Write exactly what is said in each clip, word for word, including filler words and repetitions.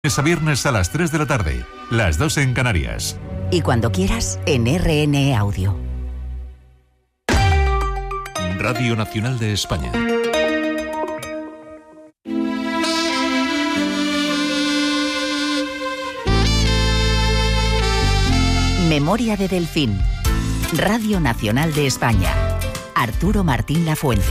Es a viernes a las tres de la tarde, las dos en Canarias. Y cuando quieras, en R N E Audio. Radio Nacional de España. Memoria de Delfín. Radio Nacional de España. Arturo Martín Lafuente.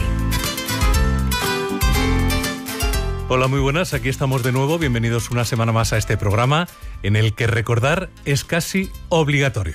Hola, muy buenas, aquí estamos de nuevo, bienvenidos una semana más a este programa en el que recordar es casi obligatorio.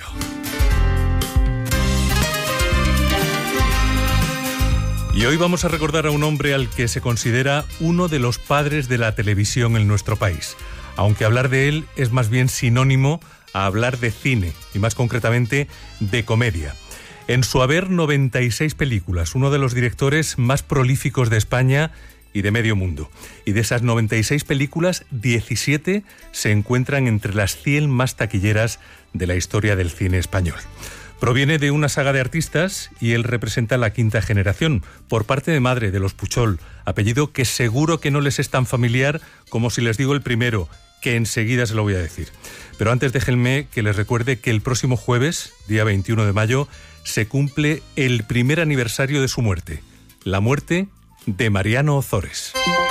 Y hoy vamos a recordar a un hombre al que se considera uno de los padres de la televisión en nuestro país, aunque hablar de él es más bien sinónimo a hablar de cine, y más concretamente de comedia. En su haber, noventa y seis películas, uno de los directores más prolíficos de España y de medio mundo. Y de esas noventa y seis películas, diecisiete se encuentran entre las cien más taquilleras de la historia del cine español. Proviene de una saga de artistas y él representa la quinta generación, por parte de madre de los Puchol, apellido que seguro que no les es tan familiar como si les digo el primero, que enseguida se lo voy a decir. Pero antes déjenme que les recuerde que el próximo jueves, día veintiuno de mayo, se cumple el primer aniversario de su muerte, la muerte de Mariano Ozores.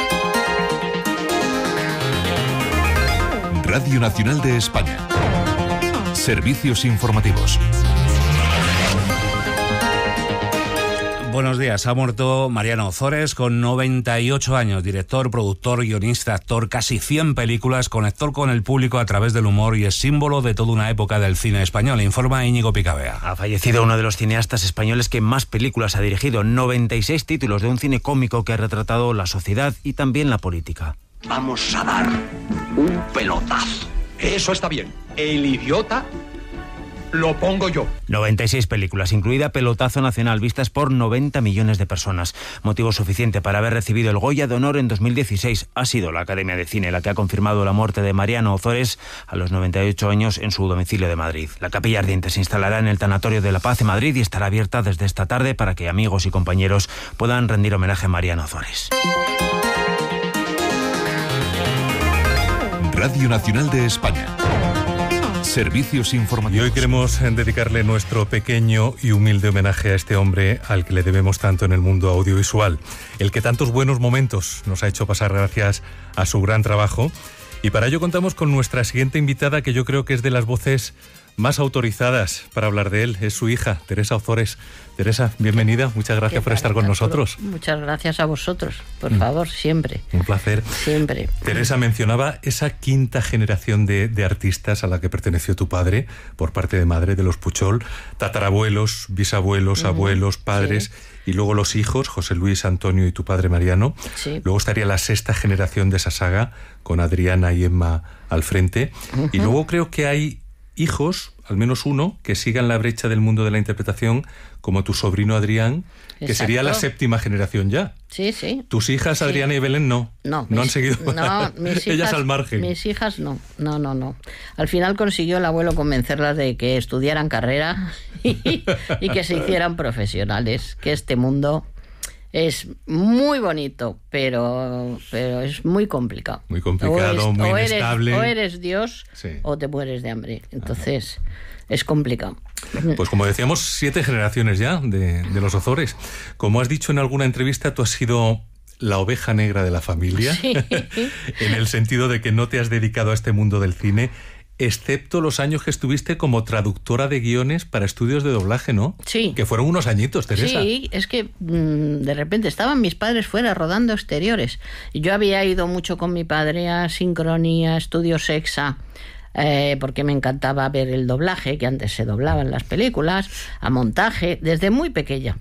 Radio Nacional de España. Servicios informativos. Buenos días. Ha muerto Mariano Ozores con noventa y ocho años, director, productor, guionista, actor, casi cien películas, conector con el público a través del humor y es símbolo de toda una época del cine español, informa Íñigo Picabea. Ha fallecido uno de los cineastas españoles que más películas ha dirigido, noventa y seis títulos de un cine cómico que ha retratado la sociedad y también la política. Vamos a dar un pelotazo. Eso está bien. El idiota lo pongo yo. noventa y seis películas, incluida Pelotazo Nacional, vistas por noventa millones de personas. Motivo suficiente para haber recibido el Goya de Honor en dos mil dieciséis. Ha sido la Academia de Cine la que ha confirmado la muerte de Mariano Ozores a los noventa y ocho años en su domicilio de Madrid. La capilla ardiente se instalará en el Tanatorio de la Paz de Madrid y estará abierta desde esta tarde para que amigos y compañeros puedan rendir homenaje a Mariano Ozores. Radio Nacional de España. Servicios informativos. Y hoy queremos dedicarle nuestro pequeño y humilde homenaje a este hombre al que le debemos tanto en el mundo audiovisual, el que tantos buenos momentos nos ha hecho pasar gracias a su gran trabajo. Y para ello contamos con nuestra siguiente invitada, que yo creo que es de las voces más autorizadas para hablar de él. Es su hija, Teresa Ozores. Teresa, bienvenida. Muchas gracias por estar con nosotros. Muchas gracias a vosotros. Por mm. favor, siempre. Un placer. Siempre. Teresa mencionaba esa quinta generación de, de artistas a la que perteneció tu padre, por parte de madre, de los Puchol. Tatarabuelos, bisabuelos, mm. abuelos, padres... Sí. Y luego los hijos, José Luis, Antonio y tu padre Mariano. Sí. Luego estaría la sexta generación de esa saga, con Adriana y Emma al frente. Uh-huh. Y luego creo que hay hijos, al menos uno, que sigan la brecha del mundo de la interpretación, como tu sobrino Adrián, que Exacto. sería la séptima generación ya. Sí, sí. Tus hijas, sí. Adriana y Belén, no. No. No mis, han seguido. No, mis ellas hijas, al margen. Mis hijas no. No, no, no. Al final consiguió el abuelo convencerlas de que estudiaran carrera y, y que se hicieran profesionales, que este mundo es muy bonito, pero, pero es muy complicado. Muy complicado, o es, muy o eres, inestable. O eres Dios sí. o te mueres de hambre. Entonces, Ajá. es complicado. Pues como decíamos, siete generaciones ya de, de los Ozores. Como has dicho en alguna entrevista, tú has sido la oveja negra de la familia, sí. en el sentido de que no te has dedicado a este mundo del cine, excepto los años que estuviste como traductora de guiones para estudios de doblaje, ¿no? Sí. Que fueron unos añitos, Teresa. Sí, es que mmm, de repente estaban mis padres fuera rodando exteriores. Yo había ido mucho con mi padre a Sincronía, Estudios Exa, eh, porque me encantaba ver el doblaje, que antes se doblaba en las películas, a montaje, desde muy pequeña.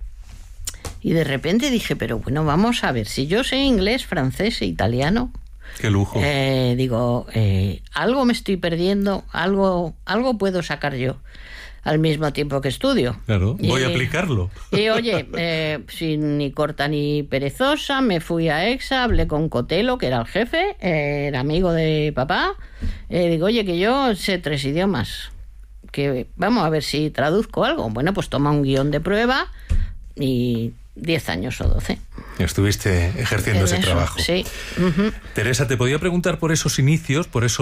Y de repente dije, pero bueno, vamos a ver, si yo sé inglés, francés e italiano... ¡Qué lujo! Eh, digo, eh, algo me estoy perdiendo, algo, algo puedo sacar yo al mismo tiempo que estudio. Claro, voy y, a aplicarlo. Y oye, eh, sin ni corta ni perezosa, me fui a Exa, hablé con Cotelo, que era el jefe, eh, era amigo de papá. Eh, digo, oye, que yo sé tres idiomas, que vamos a ver si traduzco algo. Bueno, pues toma un guión de prueba y diez años o doce. Estuviste ejerciendo En ese eso, trabajo. Sí. Uh-huh. Teresa, te podía preguntar por esos inicios, por esos